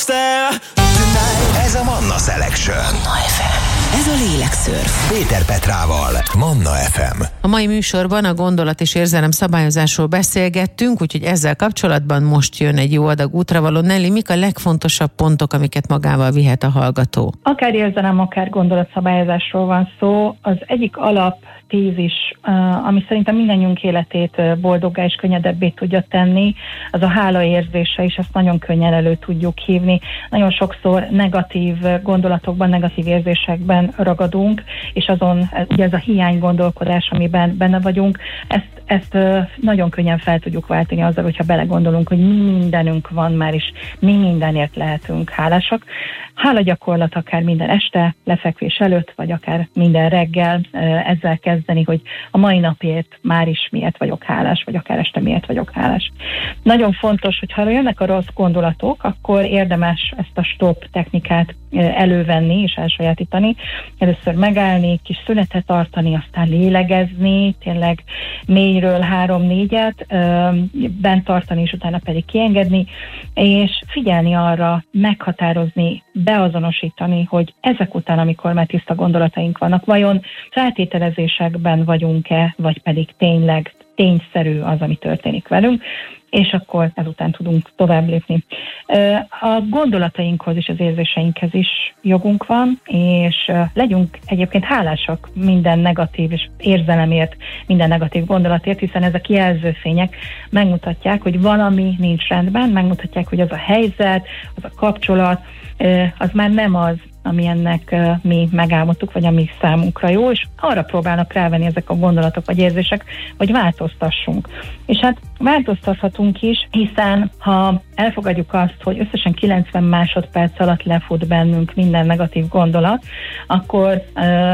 Sarah. Ez a Manna Selection. Manna FM. Ez a lélekszörf. Péter Petrával, Manna FM. A mai műsorban a gondolat és érzelem szabályozásról beszélgettünk, úgyhogy ezzel kapcsolatban most jön egy jó adag útravaló. Nelly, mik a legfontosabb pontok, amiket magával vihet a hallgató? Akár érzelem, akár gondolatszabályozásról van szó. Az egyik alaptézis, ami szerintem mindannyiunk életét boldoggá és könnyedebbé tudja tenni, az a hála érzése, és ezt nagyon könnyen elő tudjuk hívni. Nagyon sokszor negatív gondolatokban, negatív érzésekben ragadunk, és azon ugye ez a hiány gondolkodás, amiben benne vagyunk, ezt nagyon könnyen fel tudjuk váltani azzal, hogyha belegondolunk, hogy mi mindenünk van már, és mi mindenért lehetünk hálásak. Hála gyakorlat akár minden este, lefekvés előtt, vagy akár minden reggel ezzel kezdeni, hogy a mai napért már is miért vagyok hálás, vagy akár este miért vagyok hálás. Nagyon fontos, hogy ha jönnek a rossz gondolatok, akkor érdemes ezt a stop technikát elővenni és elsajátítani. Először megállni, kis szünetet tartani, aztán lélegezni, tényleg 4-ről 3-4-et, bent tartani, és utána pedig kiengedni, és figyelni arra, meghatározni, beazonosítani, hogy ezek után, amikor már tiszta gondolataink vannak, vajon feltételezésekben vagyunk-e, vagy pedig tényleg tényszerű az, ami történik velünk, és akkor ezután tudunk tovább lépni. A gondolatainkhoz és az érzéseinkhez is jogunk van, és legyünk egyébként hálásak minden negatív és érzelemért, minden negatív gondolatért, hiszen ezek jelzőfények megmutatják, hogy valami nincs rendben, megmutatják, hogy az a helyzet, az a kapcsolat, az már nem az, ami ennek mi megálmodtuk, vagy ami számunkra jó, és arra próbálnak rávenni ezek a gondolatok vagy érzések, hogy változtassunk. És hát változtathatunk is, hiszen ha elfogadjuk azt, hogy összesen 90 másodperc alatt lefut bennünk minden negatív gondolat, akkor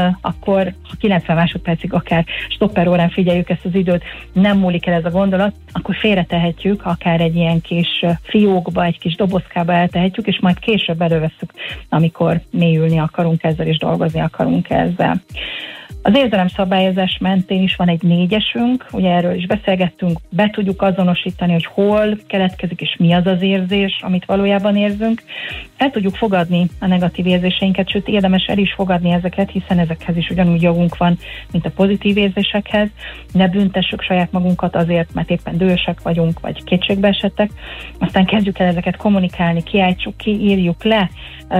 ha 90 másodpercig akár stopper órán figyeljük ezt az időt, nem múlik el ez a gondolat, akkor félretehetjük, akár egy ilyen kis fiókba, egy kis dobozkába eltehetjük, és majd később elővesszük, amikor mélyülni akarunk ezzel, és dolgozni akarunk ezzel. Az érzelemszabályozás mentén is van egy 4-esünk, ugye erről is beszélgettünk, be tudjuk azonosítani, hogy hol keletkezik, és mi az az érzés, amit valójában érzünk. El tudjuk fogadni a negatív érzéseinket, sőt érdemes el is fogadni ezeket, hiszen ezekhez is ugyanúgy jogunk van, mint a pozitív érzésekhez. Ne büntessük saját magunkat azért, mert éppen dühösek vagyunk, vagy kétségbe esettek. Aztán kezdjük el ezeket kommunikálni, kiáltsuk ki, írjuk le,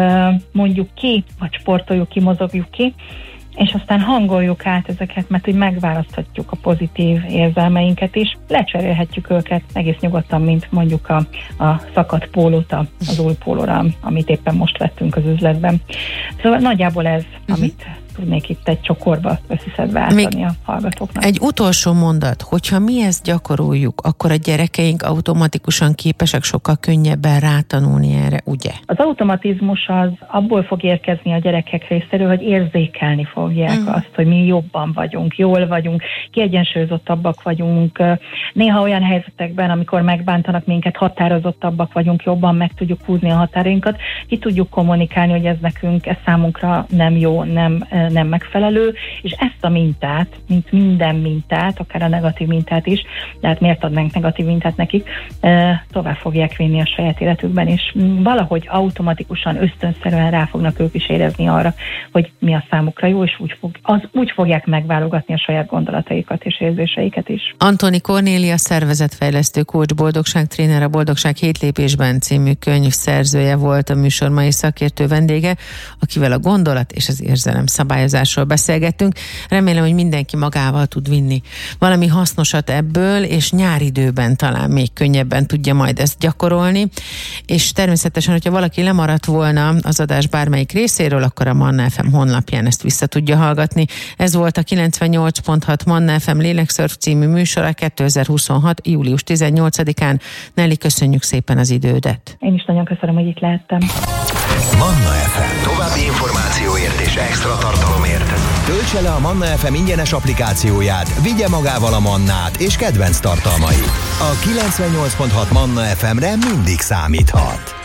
mondjuk ki, vagy sportoljuk ki, mozogjuk ki, és aztán hangoljuk át ezeket, mert úgy megválaszthatjuk a pozitív érzelmeinket is, lecserélhetjük őket egész nyugodtan, mint mondjuk a szakadt pólót az új pólóra, amit éppen most vettünk az üzletben. Szóval nagyjából ez, amit tudnék itt egy csokorba összeszedve átadni a hallgatóknak. Egy utolsó mondat, hogyha mi ezt gyakoroljuk, akkor a gyerekeink automatikusan képesek sokkal könnyebben rátanulni erre, ugye? Az automatizmus az abból fog érkezni a gyerekek részéről, hogy érzékelni fogják azt, hogy mi jobban vagyunk, jól vagyunk, kiegyensúlyozottabbak vagyunk. Néha olyan helyzetekben, amikor megbántanak minket, határozottabbak vagyunk, jobban meg tudjuk húzni a határainkat, ki tudjuk kommunikálni, hogy ez nekünk, ez számunkra nem jó, nem megfelelő, és ezt a mintát, mint minden mintát, akár a negatív mintát is, de hát miért adnánk negatív mintát nekik, tovább fogják vinni a saját életükben, és valahogy automatikusan, ösztönszerűen rá fognak ők is érezni arra, hogy mi a számukra jó, és úgy fogják megválogatni a saját gondolataikat és érzéseiket is. Antoni Kornélia, szervezetfejlesztő coach, boldogságtréner, a Boldogság 7 lépésben című könyv szerzője volt a műsor mai szakértő vendége, akivel a gondolat és az érzelem szabályozásról beszélgettünk. Remélem, hogy mindenki magával tud vinni valami hasznosat ebből, és nyáridőben talán még könnyebben tudja majd ezt gyakorolni. És természetesen, hogyha valaki lemaradt volna az adás bármelyik részéről, akkor a Manna FM honlapján ezt vissza tudja hallgatni. Ez volt a 98.6 Manna FM Lélekszörf című műsora 2026. július 18-án. Nelly, köszönjük szépen az idődet. Én is nagyon köszönöm, hogy itt lehettem. Manna FM. További információért és extra tartalomért töltse le a Manna FM ingyenes applikációját, vigye magával a Mannát és kedvenc tartalmait. A 98.6 Manna FM-re mindig számíthat.